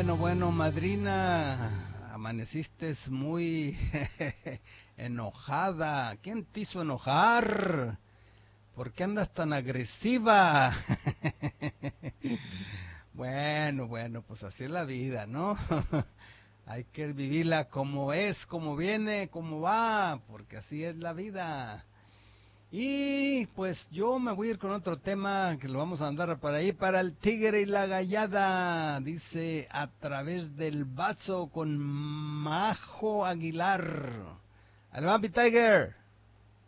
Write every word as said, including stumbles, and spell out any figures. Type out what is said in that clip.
Bueno, bueno, madrina, amaneciste muy enojada. ¿Quién te hizo enojar? ¿Por qué andas tan agresiva? Bueno, bueno, pues así es la vida, ¿no? Hay que vivirla como es, como viene, como va, porque así es la vida. Y pues yo me voy a ir con otro tema que lo vamos a andar para ahí, para el tigre y la gallada. Dice a través del vaso con Majo Aguilar. Adelante, Tiger.